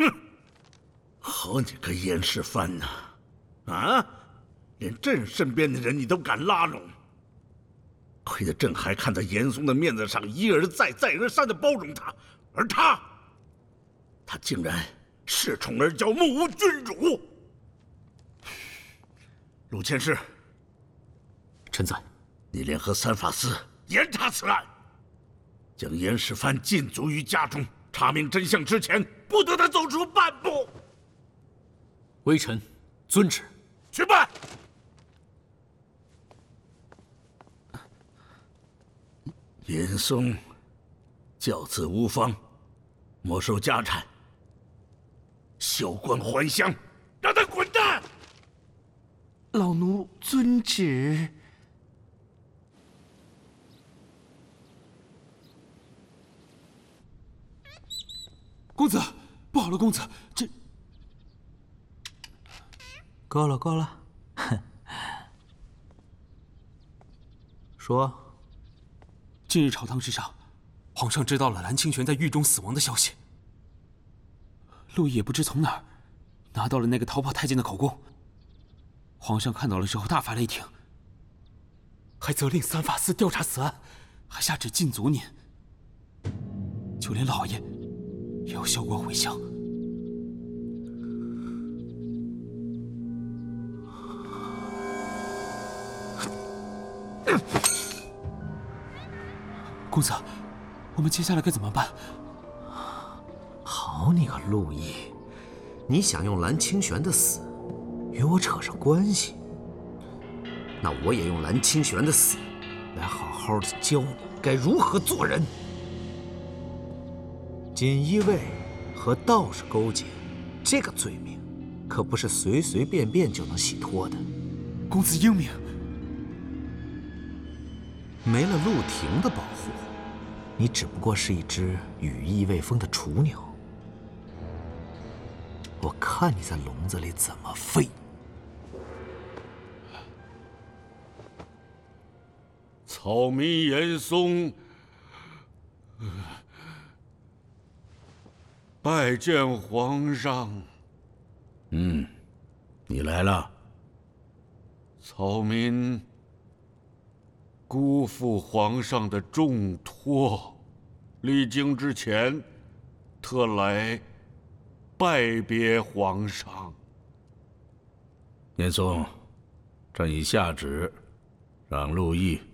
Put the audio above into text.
好你个严世蕃呐！啊，连朕身边的人你都敢拉拢，亏得朕还看在严嵩的面子上一而再、再而三的包容他，而他竟然恃宠而骄，目无君辱。陆佥事， 臣在。 你联合三法司严查此案，将严世蕃禁足于家中，查明真相之前，不得他走出半步。 微臣遵旨。 去办。严嵩教子无方，没收家产，休官还乡，让他滚蛋！ 老奴遵旨。 公子，不好了，公子，这…… 够了，够了，哼！说。 近日朝堂之上，皇上知道了蓝清玄在狱中死亡的消息。陆毅也不知从哪儿拿到了那个逃跑太监的口供。皇上看到了之后大发雷霆，还责令三法司调查此案，还下旨禁足您。就连老爷也要休官回乡。公子，我们接下来该怎么办？ 好你个陆毅，你想用蓝清玄的死与我扯上关系？那我也用蓝清玄的死来好好的教你该如何做人。锦衣卫和道士勾结，这个罪名可不是随随便便就能洗脱的。 公子英明。 没了陆廷的保护，你只不过是一只羽翼未丰的雏鸟。我看你在笼子里怎么飞！ 草民严嵩，拜见皇上。你来了。草民辜负皇上的重托，离京之前，特来拜别皇上。严嵩，朕已下旨，让陆毅